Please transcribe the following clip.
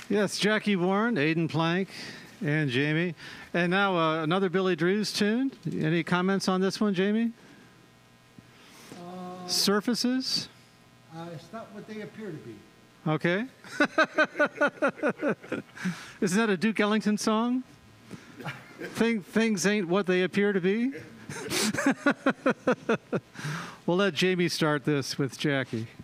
Yes, Jackie Warren, Aidan Plank, and Jamie. And now another Billy Drews tune. Any comments on this one, Jamie? Surfaces? It's not what they appear to be. Okay. Isn't that a Duke Ellington song? Things ain't what they appear to be. We'll let Jamie start this with Jackie.